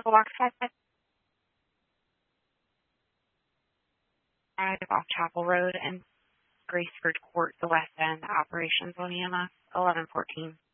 Box 55 off Chapel Road and Graceford Court, the West End, operations on EMS 1114.